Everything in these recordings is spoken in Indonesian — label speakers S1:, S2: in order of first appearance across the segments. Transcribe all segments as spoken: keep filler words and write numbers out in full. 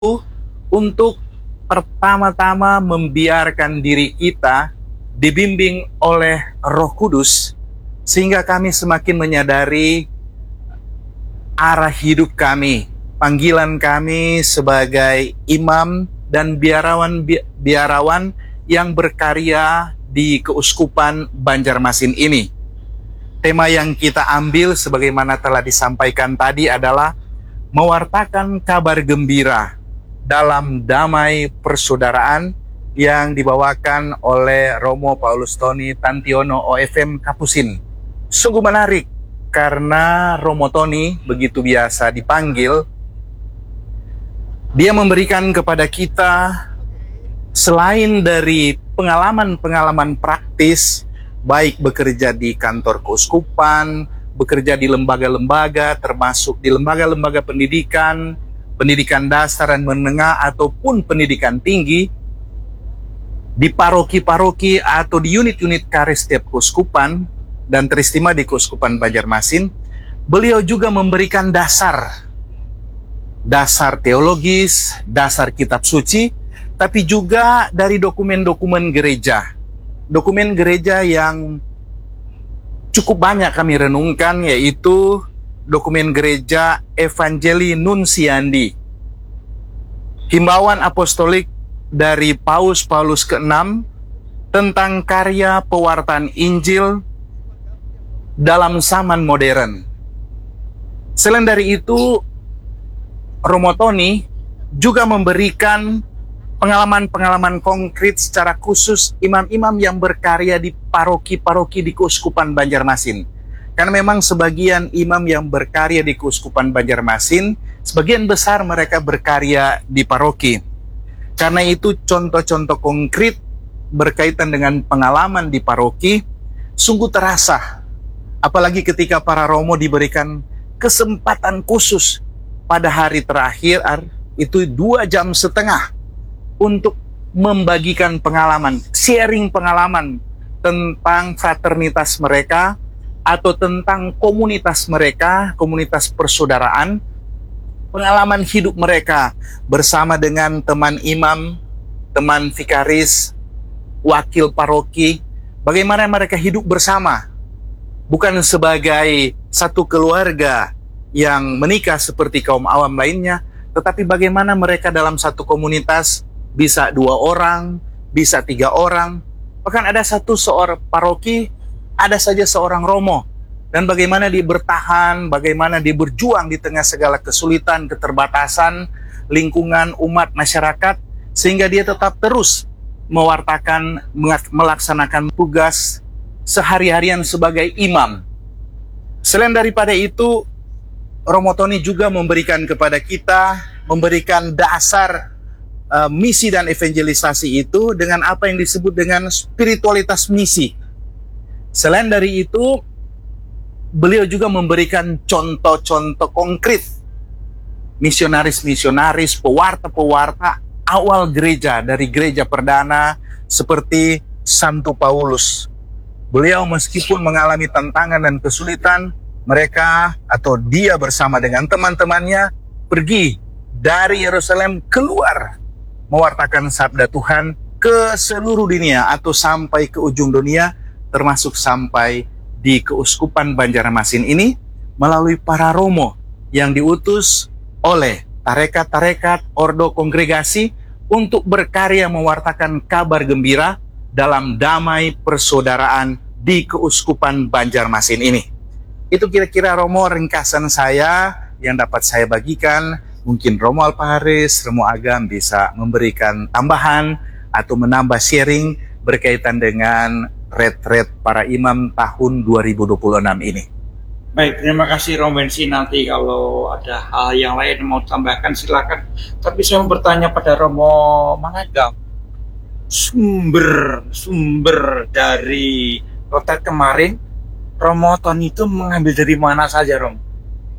S1: untuk pertama-tama membiarkan diri kita dibimbing oleh Roh Kudus, sehingga kami semakin menyadari arah hidup kami, panggilan kami sebagai imam dan biarawan biarawan yang berkarya di Keuskupan Banjarmasin ini. Tema yang kita ambil sebagaimana telah disampaikan tadi adalah mewartakan kabar gembira dalam damai persaudaraan yang dibawakan oleh Romo Paulus Tony Tantiono O F M Kapusin. Sungguh menarik karena Romo Tony begitu biasa dipanggil, dia memberikan kepada kita selain dari pengalaman-pengalaman praktis, baik bekerja di kantor keuskupan, bekerja di lembaga-lembaga, termasuk di lembaga-lembaga pendidikan, pendidikan dasar dan menengah ataupun pendidikan tinggi, di paroki-paroki atau di unit-unit karis setiap keuskupan, dan teristimewa di Keuskupan Banjarmasin. Beliau juga memberikan dasar, dasar teologis, dasar kitab suci, tapi juga dari dokumen-dokumen gereja. Dokumen gereja yang cukup banyak kami renungkan, yaitu dokumen gereja Evangelii Nuntiandi, himbauan apostolik dari Paus Paulus keenam tentang karya pewartaan Injil dalam zaman modern. Selain dari itu, Romo Tony juga memberikan pengalaman-pengalaman konkret secara khusus imam-imam yang berkarya di paroki-paroki di Keuskupan Banjarmasin. Karena memang sebagian imam yang berkarya di Keuskupan Banjarmasin, sebagian besar mereka berkarya di paroki. Karena itu contoh-contoh konkret berkaitan dengan pengalaman di paroki sungguh terasa. Apalagi ketika para romo diberikan kesempatan khusus pada hari terakhir, itu dua jam setengah untuk membagikan pengalaman, sharing pengalaman tentang fraternitas mereka atau tentang komunitas mereka, komunitas persaudaraan, pengalaman hidup mereka bersama dengan teman imam, teman vikaris, wakil paroki, bagaimana mereka hidup bersama, bukan sebagai satu keluarga yang menikah seperti kaum awam lainnya, tetapi bagaimana mereka dalam satu komunitas bisa dua orang, bisa tiga orang, bahkan ada satu seorang paroki, ada saja seorang romo. Dan bagaimana dia bertahan, bagaimana dia berjuang di tengah segala kesulitan, keterbatasan, lingkungan, umat, masyarakat, sehingga dia tetap terus mewartakan, melaksanakan tugas sehari-harian sebagai imam. Selain daripada itu, Romo Tony juga memberikan kepada kita, memberikan dasar Uh, misi dan evangelisasi itu dengan apa yang disebut dengan spiritualitas misi. Selain dari itu, beliau juga memberikan contoh-contoh konkret misionaris-misionaris, pewarta-pewarta awal gereja dari gereja perdana seperti Santo Paulus. Beliau meskipun mengalami tantangan dan kesulitan, mereka atau dia bersama dengan teman-temannya pergi dari Yerusalem keluar mewartakan sabda Tuhan ke seluruh dunia atau sampai ke ujung dunia, termasuk sampai di Keuskupan Banjarmasin ini melalui para romo yang diutus oleh tarekat-tarekat, ordo, kongregasi untuk berkarya mewartakan kabar gembira dalam damai persaudaraan di Keuskupan Banjarmasin ini. Itu kira-kira Romo ringkasan saya yang dapat saya bagikan. Mungkin Romo Alpaharis, Romo Agam bisa memberikan tambahan atau menambah sharing berkaitan dengan retret para imam tahun dua ribu dua puluh enam ini.
S2: Baik, terima kasih Romo Bensi. Nanti kalau ada hal yang lain mau tambahkan silakan. Tapi saya mau bertanya pada Romo Mangagam, sumber sumber dari retret kemarin Romo Tony itu mengambil dari mana saja, Romo?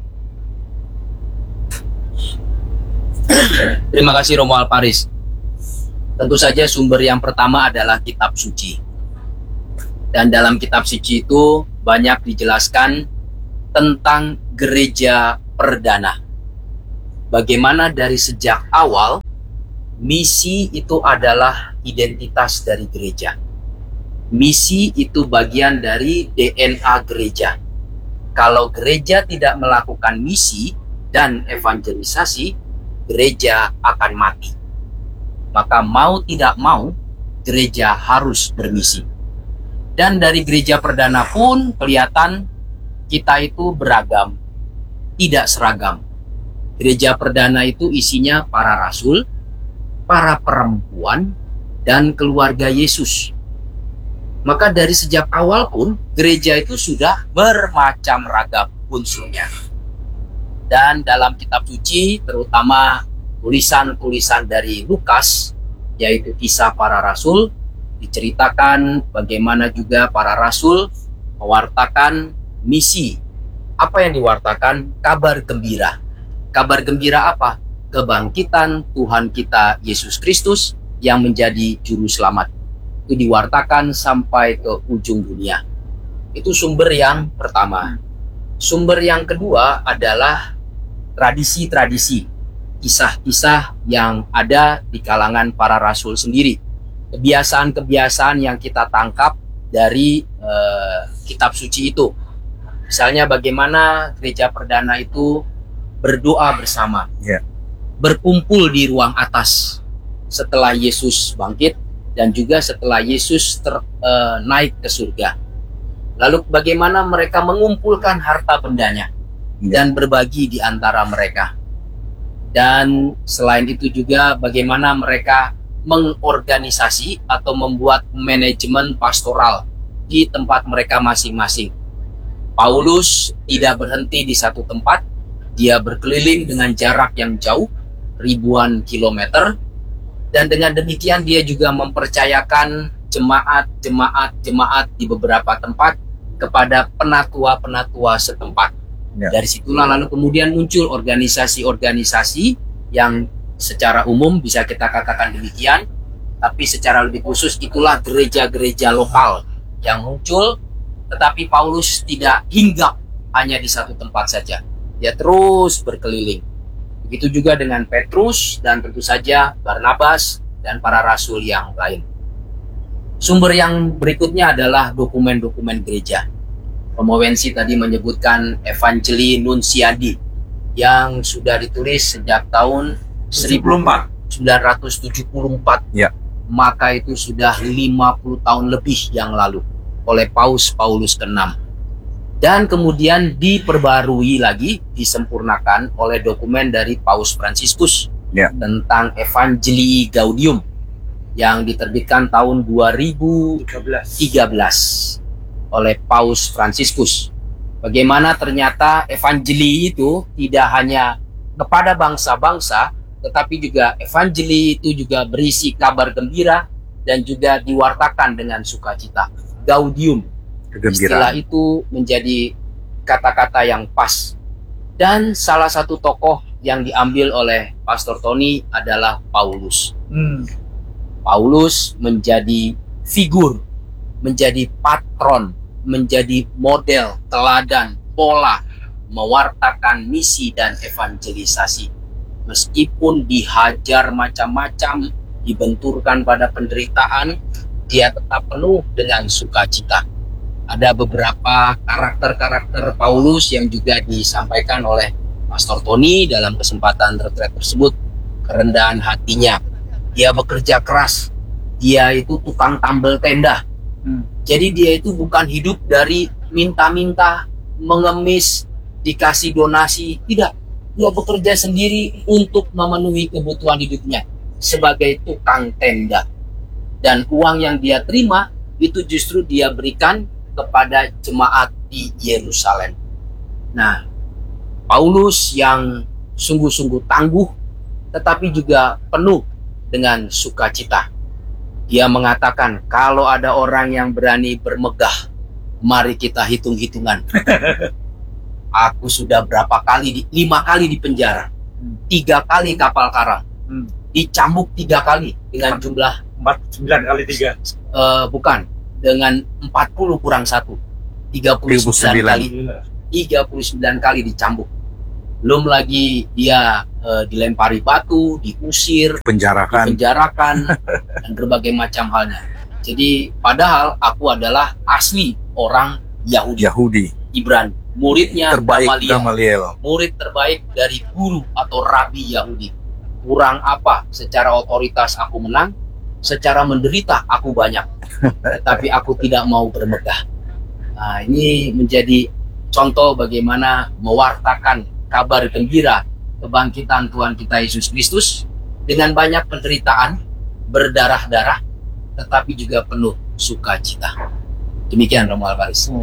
S3: Terima kasih Romo Alpaharis. Tentu saja sumber yang pertama adalah kitab suci. Dan dalam kitab suci itu banyak dijelaskan tentang gereja perdana. bagaimana dari sejak awal misi itu adalah identitas dari gereja. Misi itu bagian dari D N A gereja. Kalau gereja tidak melakukan misi dan evangelisasi, gereja akan mati. Maka mau tidak mau, gereja harus bermisi. Dan dari gereja perdana pun kelihatan kita itu beragam, tidak seragam. Gereja perdana itu isinya para rasul, para perempuan, dan keluarga Yesus. Maka dari sejak awal pun gereja itu sudah bermacam ragam unsurnya. Dan dalam kitab suci, terutama tulisan-tulisan dari Lukas, yaitu kisah para rasul, diceritakan bagaimana juga para rasul mewartakan misi. Apa yang diwartakan? Kabar gembira. Kabar gembira apa? Kebangkitan Tuhan kita Yesus Kristus yang menjadi juru selamat. Itu diwartakan sampai ke ujung dunia. Itu sumber yang pertama. Sumber yang kedua adalah tradisi-tradisi, kisah-kisah yang ada di kalangan para rasul sendiri. Kebiasaan-kebiasaan yang kita tangkap dari eh, kitab suci itu. Misalnya bagaimana gereja perdana itu berdoa bersama,
S1: Ya.
S3: berkumpul di ruang atas setelah Yesus bangkit dan juga setelah Yesus ter, eh, naik ke surga. Lalu bagaimana mereka mengumpulkan harta bendanya
S1: Ya.
S3: dan berbagi di antara mereka. Dan selain itu juga bagaimana mereka mengorganisasi atau membuat manajemen pastoral di tempat mereka masing-masing. Paulus tidak berhenti di satu tempat, dia berkeliling dengan jarak yang jauh, ribuan kilometer, dan dengan demikian dia juga mempercayakan jemaat-jemaat-jemaat di beberapa tempat kepada penatua-penatua setempat.
S1: Ya.
S3: Dari situlah lalu kemudian muncul organisasi-organisasi yang secara umum bisa kita katakan demikian, tapi secara lebih khusus itulah gereja-gereja lokal yang muncul, tetapi Paulus tidak hinggap hanya di satu tempat saja. Dia terus berkeliling. Begitu juga dengan Petrus dan tentu saja Barnabas dan para rasul yang lain. Sumber yang berikutnya adalah dokumen-dokumen gereja. Romo Wensi tadi menyebutkan Evangelii Nuntiandi yang sudah ditulis sejak tahun seribu sembilan ratus tujuh puluh empat.
S1: Ya.
S3: Maka itu sudah lima puluh tahun lebih yang lalu oleh Paus Paulus keenam. Dan kemudian diperbarui lagi, disempurnakan oleh dokumen dari Paus Fransiskus
S1: Ya.
S3: tentang Evangelii Gaudium yang diterbitkan tahun dua ribu tiga belas oleh Paus Fransiskus. Bagaimana ternyata Evangelii itu tidak hanya kepada bangsa-bangsa, tetapi juga Evangelii itu juga berisi kabar gembira dan juga diwartakan dengan sukacita. Gaudium. Istilah
S1: Kegembiraan.
S3: itu menjadi kata-kata yang pas. Dan salah satu tokoh yang diambil oleh Pastor Tony adalah Paulus.
S2: Hmm.
S3: Paulus menjadi figur, menjadi patron, menjadi model, teladan, pola, mewartakan misi dan evangelisasi. Meskipun dihajar macam-macam, dibenturkan pada penderitaan, dia tetap penuh dengan sukacita. Ada beberapa karakter-karakter Paulus yang juga disampaikan oleh Pastor Tony dalam kesempatan retret tersebut. Kerendahan hatinya, dia bekerja keras, dia itu tukang tambel tenda.
S2: Hmm.
S3: Jadi dia itu bukan hidup dari minta-minta, mengemis, dikasih donasi, tidak. Dia bekerja sendiri untuk memenuhi kebutuhan hidupnya sebagai tukang tenda. Dan uang yang dia terima itu justru dia berikan kepada jemaat di Yerusalem. Nah, Paulus yang sungguh-sungguh tangguh tetapi juga penuh dengan sukacita. Dia mengatakan, kalau ada orang yang berani bermegah, mari kita hitung-hitungan. Aku sudah berapa kali, di, lima kali di penjara, tiga kali kapal karam,
S2: Hmm.
S3: dicambuk tiga kali dengan jumlah
S2: empat puluh sembilan kali tiga.
S3: uh, bukan dengan empat puluh kurang satu, tiga puluh sembilan kali, tiga puluh sembilan kali dicambuk. belum lagi dia eh, dilempari batu, diusir,
S1: Penjarakan.
S3: dipenjarakan, dan berbagai macam halnya. Jadi padahal aku adalah asli orang Yahudi,
S1: Yahudi.
S3: Ibrani, muridnya
S1: Terbaik
S3: Gamaliel,
S1: Gamaliel.
S3: murid terbaik dari guru atau rabi Yahudi. Kurang apa? Secara otoritas aku menang, secara menderita aku banyak, tapi aku tidak mau bermegah. Nah, ini menjadi contoh bagaimana mewartakan kabar gembira kebangkitan Tuhan kita Yesus Kristus dengan banyak penderitaan, berdarah-darah, tetapi juga penuh sukacita. Demikian Romo Alvaris.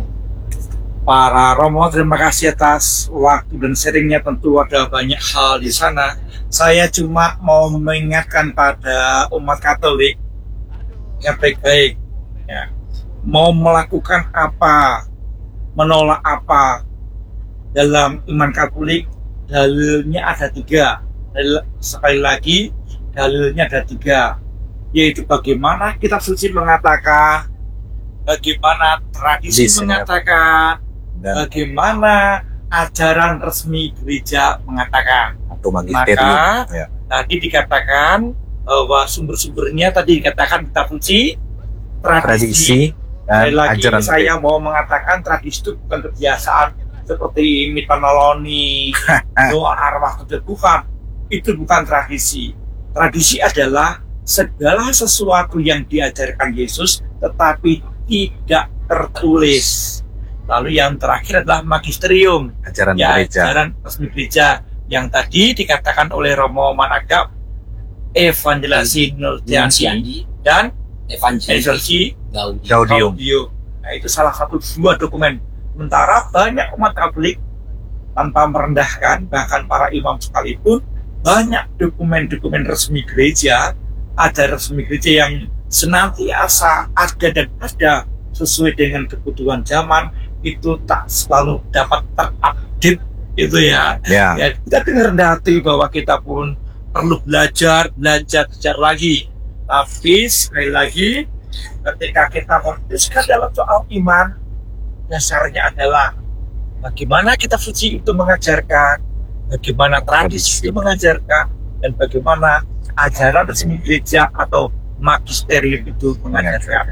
S2: Para Romo, terima kasih atas waktu dan sharingnya. Tentu ada banyak hal di sana. Saya cuma mau mengingatkan pada umat Katolik yang baik-baik, ya, mau melakukan apa, menolak apa dalam iman Katolik. Dalilnya ada tiga. Dalil, sekali lagi, dalilnya ada tiga, yaitu bagaimana kitab suci mengatakan, bagaimana tradisi
S1: Disini.
S2: mengatakan,
S1: Dan
S2: bagaimana ajaran resmi gereja mengatakan.
S1: atau magisterium.
S2: Maka
S1: Ya.
S2: tadi dikatakan bahwa sumber-sumbernya tadi dikatakan kitab suci, tradisi.
S1: Tradisi dan
S2: Sekali lagi
S1: ajaran
S2: saya mau mengatakan tradisi itu bukan kebiasaan seperti mitanoloni, doa arwah keteguhan. Itu bukan tradisi. Tradisi adalah segala sesuatu yang diajarkan Yesus tetapi tidak tertulis. Lalu yang terakhir adalah magisterium,
S1: ajaran
S2: ya,
S1: gereja.
S2: ajaran resmi gereja yang tadi dikatakan oleh Romo Managap, evangelasi nurtiansi
S3: Nurtiansi
S2: dan
S3: Evangelis
S2: evangelisi
S3: Gaudium.
S1: Gaudium.
S2: Gaudium. Nah, itu salah satu dua dokumen. Sementara banyak umat Katolik, tanpa merendahkan bahkan para imam sekalipun, banyak dokumen-dokumen resmi gereja, ada resmi gereja yang senantiasa ada dan ada sesuai dengan kebutuhan zaman, itu tak selalu dapat terupdate itu ya.
S1: Ya.
S2: Ya, kita dengar rendah hati bahwa kita pun perlu belajar, belajar, belajar lagi. Tapi sekali lagi, ketika kita memutuskan dalam soal iman, dasarnya adalah bagaimana kitab suci itu mengajarkan, bagaimana tradisi itu mengajarkan, dan bagaimana ajaran resmi gereja atau magisterium itu mengajarkan.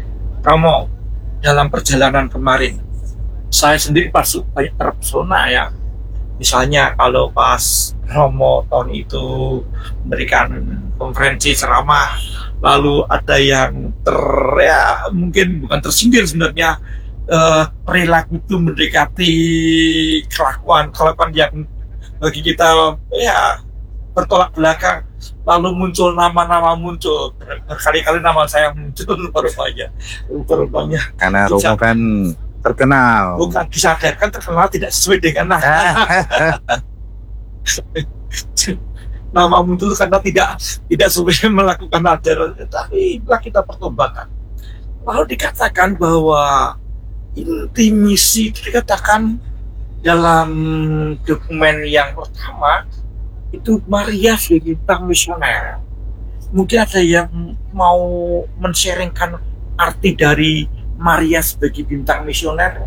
S2: Romo, dalam perjalanan kemarin, saya sendiri pas banyak terpesona ya. Misalnya kalau pas Romo tahun itu memberikan konferensi ceramah, lalu ada yang ter ya, mungkin bukan tersindir sebenarnya, eh, perilaku itu mendekati kelakuan kelakuan yang bagi kita ya bertolak belakang, lalu muncul nama-nama muncul berkali-kali nama saya muncul rupanya rupanya
S1: Karena Romo kan terkenal.
S2: bukan disadarkan terkenal tidak sesuai dengan nama nama muncul karena tidak tidak sesuai melakukan ajaran, tapi itulah kita pertobatkan. Lalu dikatakan bahwa inti misi itu dikatakan dalam dokumen yang pertama itu Maria sebagai bintang misioner. Mungkin ada yang mau men-sharingkan arti dari Maria sebagai bintang misioner.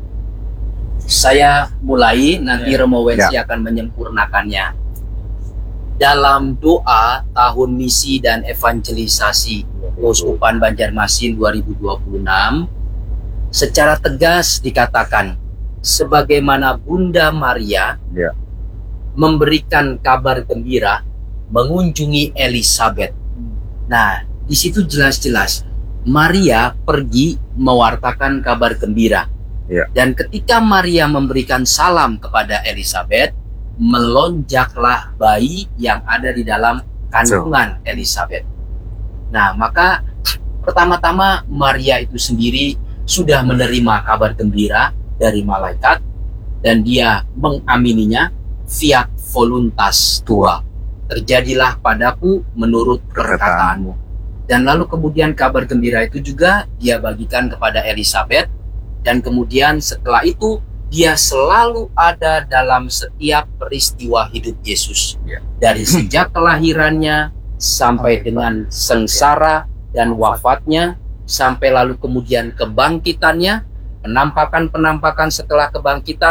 S3: Saya mulai, nanti
S2: Ya.
S3: Romo Wensi akan menyempurnakannya. Dalam doa tahun misi dan evangelisasi Keuskupan Banjarmasin dua ribu dua puluh enam, secara tegas dikatakan, sebagaimana Bunda Maria
S1: Ya.
S3: memberikan kabar gembira mengunjungi Elizabeth. Nah, di situ jelas-jelas Maria pergi mewartakan kabar gembira.
S1: Ya.
S3: Dan ketika Maria memberikan salam kepada Elizabeth, melonjaklah bayi yang ada di dalam kandungan Elizabeth. Nah, maka pertama-tama Maria itu sendiri sudah menerima kabar gembira dari malaikat dan dia mengamininya, fiat voluntas tua, terjadilah padaku menurut perkataanmu. Dan lalu kemudian kabar gembira itu juga dia bagikan kepada Elizabeth, dan kemudian setelah itu dia selalu ada dalam setiap peristiwa hidup Yesus,
S1: Ya.
S3: dari sejak kelahirannya sampai dengan sengsara dan wafatnya, sampai lalu kemudian kebangkitannya, penampakan-penampakan setelah kebangkitan,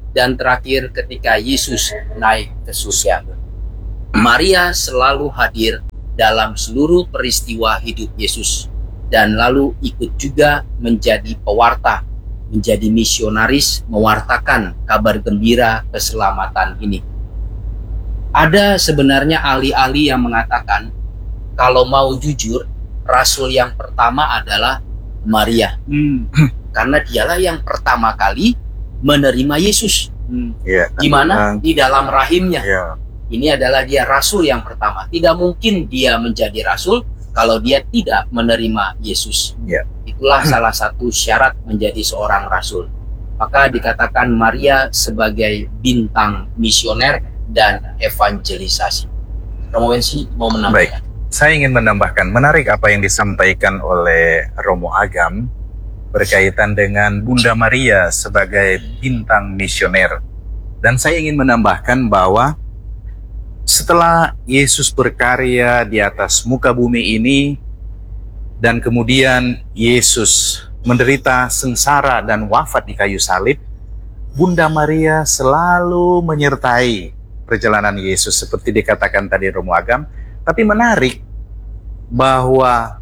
S3: dan terakhir ketika Yesus naik ke surga. Maria selalu hadir dalam seluruh peristiwa hidup Yesus dan lalu ikut juga menjadi pewarta, menjadi misionaris, mewartakan kabar gembira keselamatan ini. Ada sebenarnya ahli-ahli yang mengatakan kalau mau jujur, rasul yang pertama adalah Maria.
S1: Hmm.
S3: Karena dialah yang pertama kali menerima Yesus.
S1: Hmm. Yeah.
S3: Di mana? Di dalam rahimnya.
S1: Yeah.
S3: Ini adalah dia rasul yang pertama. Tidak mungkin dia menjadi rasul kalau dia tidak menerima Yesus.
S1: Yeah.
S3: Itulah salah satu syarat menjadi seorang rasul. Maka dikatakan Maria sebagai bintang misioner dan evangelisasi. Romo Wensi mau menambahkan?
S1: Baik, saya ingin menambahkan, menarik apa yang disampaikan oleh Romo Agam berkaitan dengan Bunda Maria sebagai bintang misioner. Dan saya ingin menambahkan bahwa setelah Yesus berkarya di atas muka bumi ini, dan kemudian Yesus menderita sengsara dan wafat di kayu salib, Bunda Maria selalu menyertai perjalanan Yesus seperti dikatakan tadi Romo Agam. Tapi menarik bahwa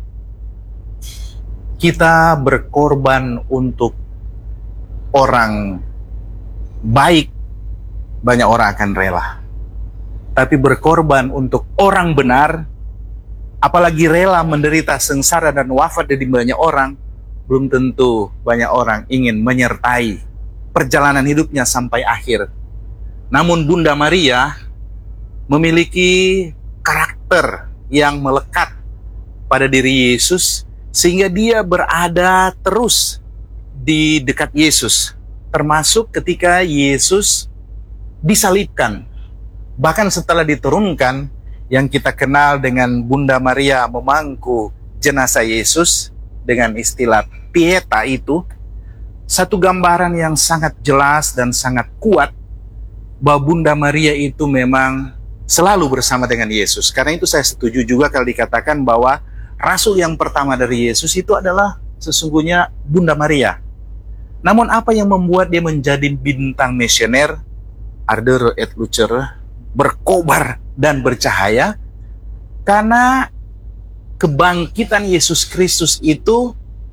S1: kita berkorban untuk orang baik, banyak orang akan rela. Tapi berkorban untuk orang benar, apalagi rela menderita sengsara dan wafat dari banyak orang, belum tentu banyak orang ingin menyertai perjalanan hidupnya sampai akhir. Namun Bunda Maria memiliki karakter yang melekat pada diri Yesus, sehingga dia berada terus di dekat Yesus, termasuk ketika Yesus disalibkan. Bahkan setelah diturunkan, yang kita kenal dengan Bunda Maria memangku jenazah Yesus dengan istilah pieta itu, satu gambaran yang sangat jelas dan sangat kuat bahwa Bunda Maria itu memang selalu bersama dengan Yesus. Karena itu saya setuju juga kalau dikatakan bahwa rasul yang pertama dari Yesus itu adalah sesungguhnya Bunda Maria. Namun apa yang membuat dia menjadi bintang misioner, ardere et lucere, berkobar dan bercahaya? Karena kebangkitan Yesus Kristus itu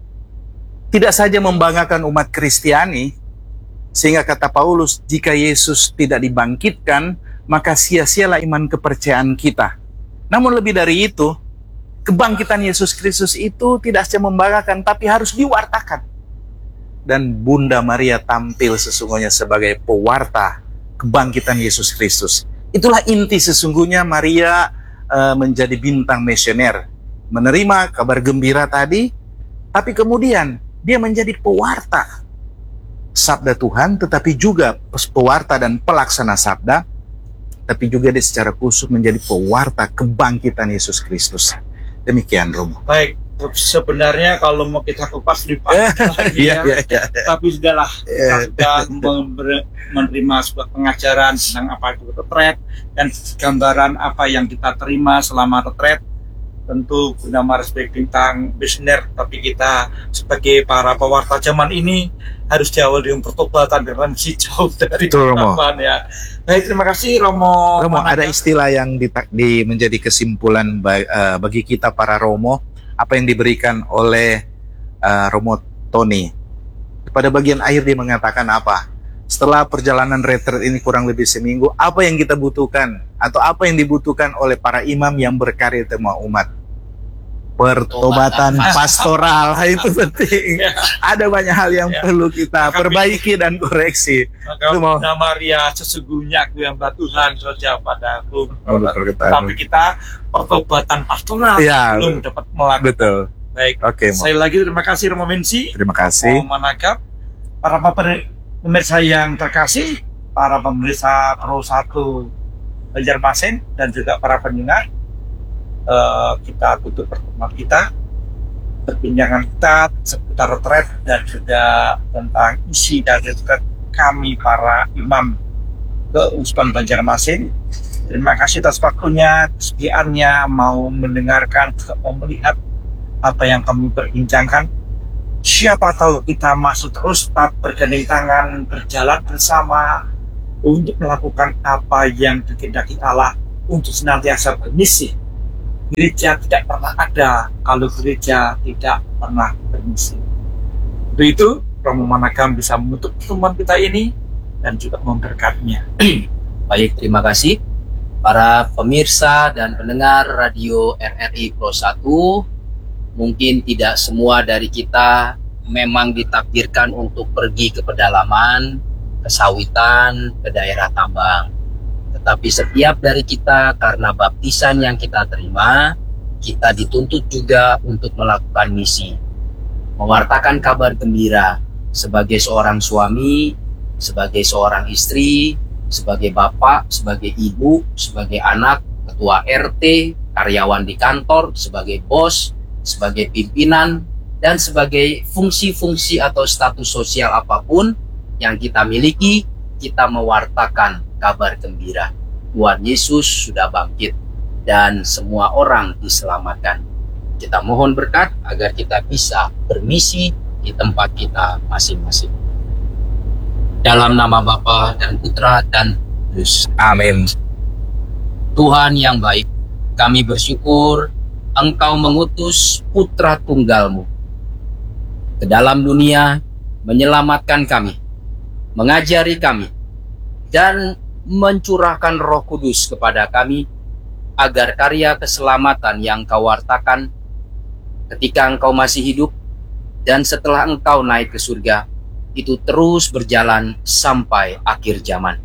S1: tidak saja membanggakan umat Kristiani, sehingga kata Paulus, jika Yesus tidak dibangkitkan, maka sia-sialah iman kepercayaan kita. Namun lebih dari itu, kebangkitan Yesus Kristus itu tidak saja membanggakan, tapi harus diwartakan. Dan Bunda Maria tampil sesungguhnya sebagai pewarta kebangkitan Yesus Kristus. Itulah inti sesungguhnya Maria e, menjadi bintang misioner. Menerima kabar gembira tadi, tapi kemudian dia menjadi pewarta sabda Tuhan, tetapi juga pewarta dan pelaksana sabda, tapi juga dia secara khusus menjadi pewarta kebangkitan Yesus Kristus. Demikian, Romo.
S2: Baik, sebenarnya kalau mau kita kupas di lagi
S1: ya,
S2: ya,
S1: ya, ya, ya.
S2: tapi sudahlah, kita sudah member- menerima sebuah pengajaran tentang apa itu retret dan gambaran apa yang kita terima selama retret. Tentu Bunda Maria sebagai bintang misioner, tapi kita sebagai para pewarta zaman ini harus diawali dengan pertobatan dan masih jauh dari harapan ya. Baik, terima kasih Romo.
S1: Romo, ada istilah yang di, di menjadi kesimpulan bagi, uh, bagi kita para Romo, apa yang diberikan oleh uh, Romo Tony. Pada bagian akhir dia mengatakan apa? Setelah perjalanan retret ini kurang lebih seminggu, apa yang kita butuhkan atau apa yang dibutuhkan oleh para imam yang berkarya di tengah umat? Pertobatan pastoral, itu penting. Ya. Ada banyak hal yang ya. perlu kita Maka perbaiki dan koreksi.
S2: Maka Bunda Maria, sesungguhnya aku yang Tuhan saja padaku. Oh, tapi kita pertobatan pastoral ya. belum dapat melakukan. Betul. Baik. Oke. Saya lagi terima kasih Romo Mensi.
S1: Terima kasih.
S2: Romo Managap, para pemirsa yang terkasih, para pemirsa Pro satu Banjarmasin dan juga para pendengar. Uh, kita tutup pertemuan kita, perbincangan kita seputar retret dan juga tentang isi dari retret kami para imam Keuskupan Banjarmasin. Terima kasih atas waktunya, kesediaannya mau mendengarkan, mau melihat apa yang kami perbincangkan. siapa tahu kita masuk terus tetap bergandeng tangan, berjalan bersama untuk melakukan apa yang dikehendaki Allah, untuk senantiasa bermisi. Gereja tidak pernah ada kalau gereja tidak pernah bermisi. Untuk itu, Romo Managam bisa menutup pertemuan kita ini dan juga memberkatinya.
S3: Baik, terima kasih para pemirsa dan pendengar radio R R I Pro satu. Mungkin tidak semua dari kita memang ditakdirkan untuk pergi ke pedalaman, ke sawitan, ke daerah tambang. Tetapi setiap dari kita karena baptisan yang kita terima, kita dituntut juga untuk melakukan misi. Mewartakan kabar gembira sebagai seorang suami, sebagai seorang istri, sebagai bapak, sebagai ibu, sebagai anak, ketua R T, karyawan di kantor, sebagai bos, sebagai pimpinan, dan sebagai fungsi-fungsi atau status sosial apapun yang kita miliki, kita mewartakan kabar gembira. Tuhan Yesus sudah bangkit dan semua orang diselamatkan. Kita mohon berkat agar kita bisa bermisi di tempat kita masing-masing. Dalam nama Bapa dan Putra dan Yesus.
S1: Amin.
S3: Tuhan yang baik, kami bersyukur Engkau mengutus Putra Tunggal-Mu ke dalam dunia, menyelamatkan kami, mengajari kami, dan mencurahkan Roh Kudus kepada kami, agar karya keselamatan yang Kau wartakan ketika Engkau masih hidup dan setelah Engkau naik ke surga, itu terus berjalan sampai akhir zaman.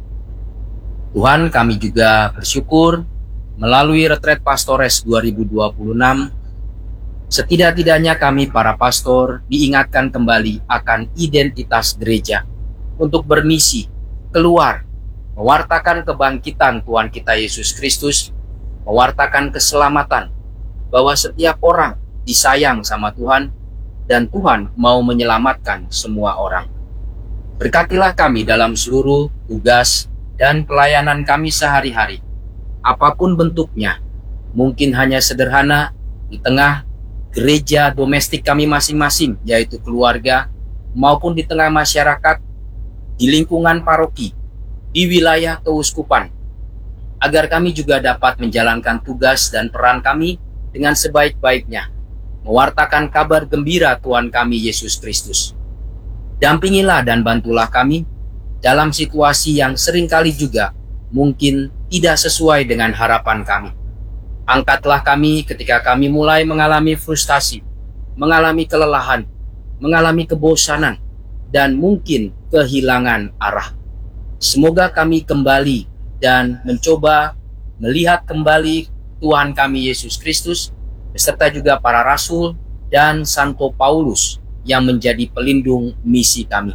S3: Tuhan, kami juga bersyukur melalui Retret Pastores dua ribu dua puluh enam, setidak-tidaknya kami para pastor diingatkan kembali akan identitas gereja untuk bermisi keluar, mewartakan kebangkitan Tuhan kita Yesus Kristus, mewartakan keselamatan, bahwa setiap orang disayang sama Tuhan dan Tuhan mau menyelamatkan semua orang. Berkatilah kami dalam seluruh tugas dan pelayanan kami sehari-hari, apapun bentuknya, mungkin hanya sederhana di tengah gereja domestik kami masing-masing, yaitu keluarga, maupun di tengah masyarakat, di lingkungan paroki, di wilayah keuskupan, agar kami juga dapat menjalankan tugas dan peran kami dengan sebaik-baiknya, mewartakan kabar gembira Tuhan kami Yesus Kristus. Dampingilah dan bantulah kami dalam situasi yang seringkali juga mungkin tidak sesuai dengan harapan kami. Angkatlah kami ketika kami mulai mengalami frustasi, mengalami kelelahan, mengalami kebosanan, dan mungkin kehilangan arah. Semoga kami kembali dan mencoba melihat kembali Tuhan kami Yesus Kristus, beserta juga para rasul dan Santo Paulus yang menjadi pelindung misi kami.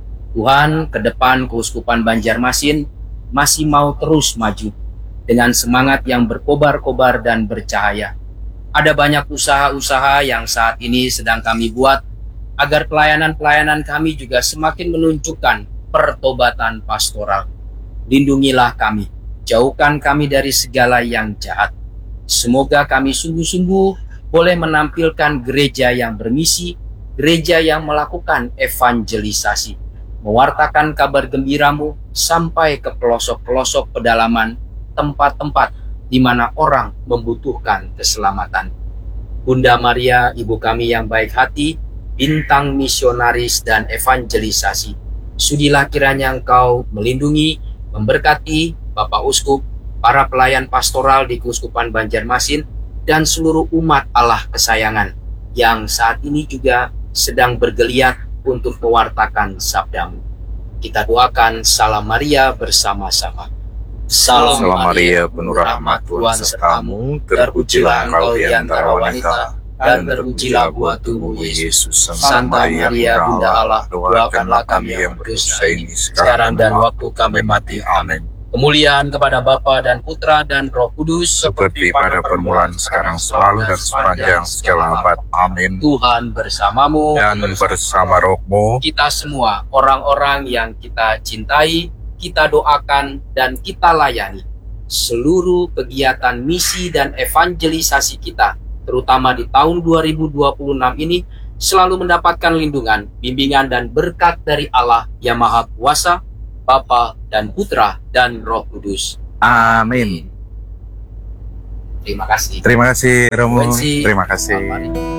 S3: Tuhan, ke depan Keuskupan Banjarmasin masih mau terus maju dengan semangat yang berkobar-kobar dan bercahaya. Ada banyak usaha-usaha yang saat ini sedang kami buat agar pelayanan-pelayanan kami juga semakin menunjukkan pertobatan pastoral. Lindungilah kami, jauhkan kami dari segala yang jahat. Semoga kami sungguh-sungguh boleh menampilkan gereja yang bermisi, gereja yang melakukan evangelisasi, mewartakan kabar gembira-Mu sampai ke pelosok-pelosok pedalaman, tempat-tempat di mana orang membutuhkan keselamatan. Bunda Maria, Ibu kami yang baik hati, bintang misionaris dan evangelisasi, sudilah kiranya Engkau melindungi, memberkati Bapak Uskup, para pelayan pastoral di Keuskupan Banjarmasin, dan seluruh umat Allah kesayangan yang saat ini juga sedang bergeliat untuk mewartakan sabda-Mu. Kita doakan Salam Maria bersama-sama.
S1: Salam Maria, penuh rahmat Tuhan sertamu, terpujilah engkau di antara wanita, dan terpujilah buah tubuh Yesus.
S3: Santa Maria, Bunda Allah, doakanlah kami yang berdosa ini sekarang dan waktu kami mati. Amin. Kemuliaan kepada Bapa dan Putra dan Roh Kudus,
S1: Seperti pada permulaan, sekarang, selalu, dan sepanjang segala abad. Amin.
S3: Tuhan bersamamu,
S1: Dan bersama rohmu,
S3: kita semua orang-orang yang kita cintai, kita doakan dan kita layani seluruh kegiatan misi dan evangelisasi kita, terutama di tahun dua ribu dua puluh enam ini, selalu mendapatkan lindungan, bimbingan, dan berkat dari Allah yang Maha Kuasa, Bapa dan Putra dan Roh Kudus.
S1: Amin.
S3: Terima kasih.
S1: Terima kasih Romo.
S3: Wensi,
S1: Terima kasih.
S3: Selamat hari.